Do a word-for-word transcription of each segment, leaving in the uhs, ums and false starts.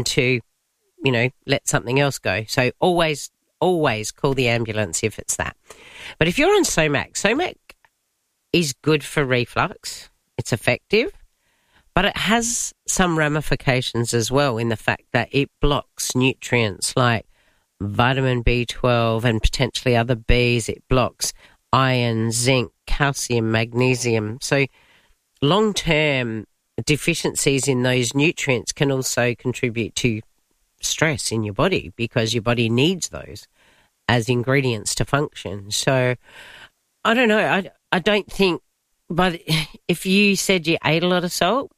to, you know, let something else go. So always, always call the ambulance if it's that. But if you're on Somac, Somac is good for reflux. It's effective, but it has some ramifications as well in the fact that it blocks nutrients like vitamin B twelve and potentially other Bs. It blocks iron, zinc, calcium, magnesium. So long-term deficiencies in those nutrients can also contribute to stress in your body because your body needs those as ingredients to function. So I don't know. I, I don't think, but if you said you ate a lot of salt.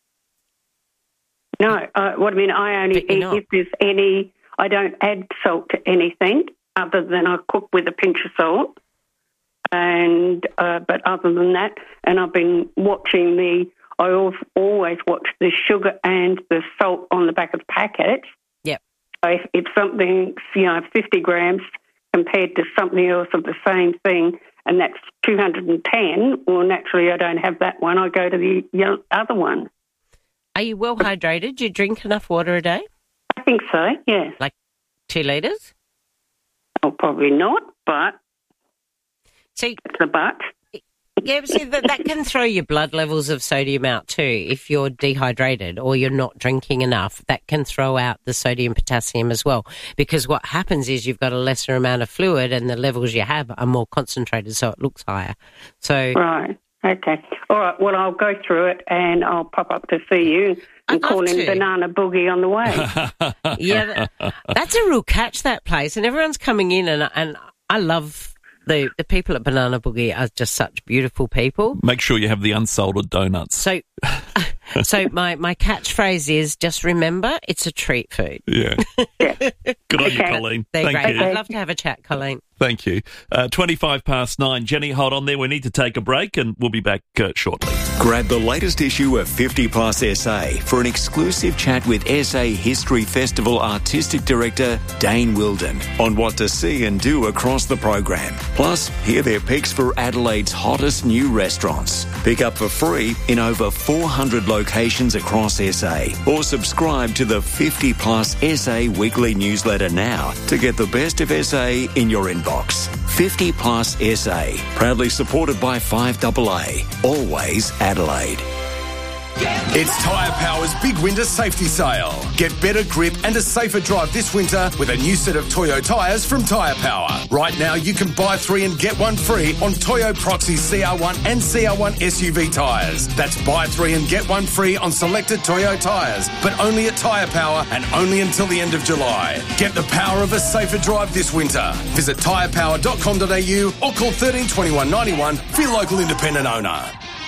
No, uh, what I mean, I only eat not. if there's any, I don't add salt to anything other than I cook with a pinch of salt. And uh, but other than that, and I've been watching the, I always watch the sugar and the salt on the back of packets. Yep. So if, if something's, you know, fifty grams compared to something else of the same thing, and that's two hundred ten, well, naturally I don't have that one. I go to the other one. Are you well hydrated? Do you drink enough water a day? I think so, yeah. Like two litres? Oh, probably not, but... See, it's a but. Yeah, but see, that, that can throw your blood levels of sodium out too. If you're dehydrated or you're not drinking enough, that can throw out the sodium potassium as well. Because what happens is you've got a lesser amount of fluid and the levels you have are more concentrated, so it looks higher. So right, okay. All right, well, I'll go through it and I'll pop up to see you and call in Banana Boogie on the way. Yeah, that, that's a real catch, that place. And everyone's coming in and, and I love... The the people at Banana Boogie are just such beautiful people. Make sure you have the unsalted donuts. So so my, my catchphrase is, just remember, it's a treat food. Yeah. yeah. Good on okay. you, Colleen. They're Thank great. you. I'd love to have a chat, Colleen. Thank you. Uh, twenty-five past nine. Jenny, hold on there. We need to take a break and we'll be back uh, shortly. Grab the latest issue of fifty plus S A for an exclusive chat with S A History Festival Artistic Director Dane Wilden on what to see and do across the program. Plus, hear their picks for Adelaide's hottest new restaurants. Pick up for free in over four hundred locations across S A or subscribe to the fifty plus S A weekly newsletter now to get the best of S A in your inbox. fifty plus S A, proudly supported by five A A, always Adelaide. It's Tyre Power's big winter safety sale. Get better grip and a safer drive this winter with a new set of Toyo tyres from Tyre Power. Right now you can buy three and get one free on Toyo Proxy C R one and C R one S U V tyres. That's buy three and get one free on selected Toyo tyres, but only at Tyre Power and only until the end of July. Get the power of a safer drive this winter. Visit tyre power dot com dot a u or call thirteen twenty-one ninety-one for your local independent owner.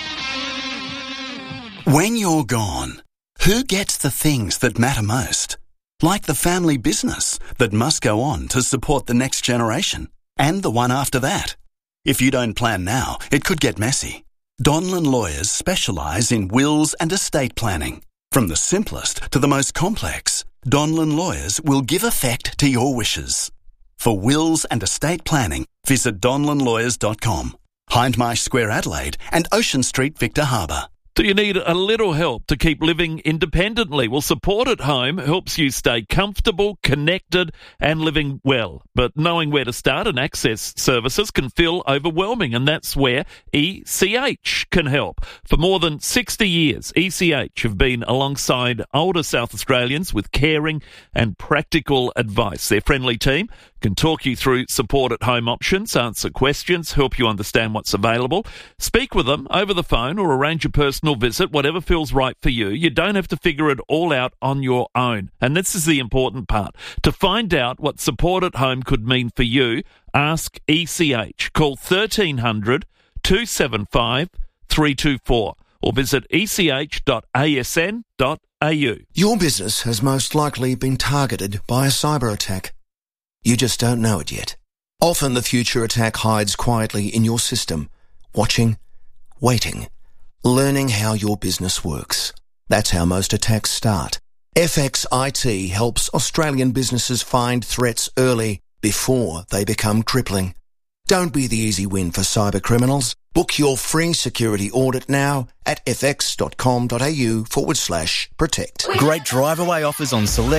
When you're gone, who gets the things that matter most? Like the family business that must go on to support the next generation and the one after that. If you don't plan now, it could get messy. Donlan Lawyers specialise in wills and estate planning. From the simplest to the most complex, Donlan Lawyers will give effect to your wishes. For wills and estate planning, visit donlan lawyers dot com, Hindmarsh Square, Adelaide and Ocean Street, Victor Harbour. Do you need a little help to keep living independently? Well, Support at Home helps you stay comfortable, connected and living well. But knowing where to start and access services can feel overwhelming, and that's where E C H can help. For more than sixty years, E C H have been alongside older South Australians with caring and practical advice. Their friendly team can talk you through support at home options, answer questions, help you understand what's available. Speak with them over the phone or arrange a personal visit, whatever feels right for you. You don't have to figure it all out on your own. And this is the important part. To find out what support at home could mean for you, ask E C H. Call thirteen hundred, two seven five, three two four or visit e c h dot a s n dot a u. Your business has most likely been targeted by a cyber attack. You just don't know it yet. Often the future attack hides quietly in your system, watching, waiting, learning how your business works. That's how most attacks start. F X I T helps Australian businesses find threats early before they become crippling. Don't be the easy win for cyber criminals. Book your free security audit now at fx.com.au forward slash protect. Great drive-away offers on select